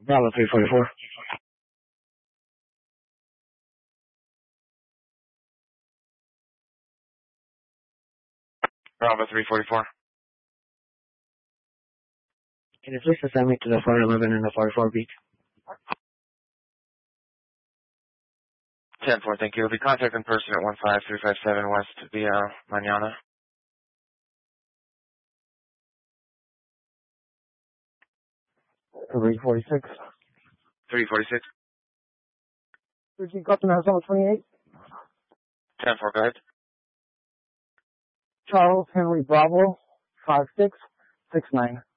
Bravo 344. Bravo 344. Can you please assign me to the 411 and the 44 beat? 10-4, thank you. We'll be contacting person at 15357 West via Manana. Three 46. 346. 13 Custom Arizona 28. 10-4, go ahead. Charles Henry Bravo 5669.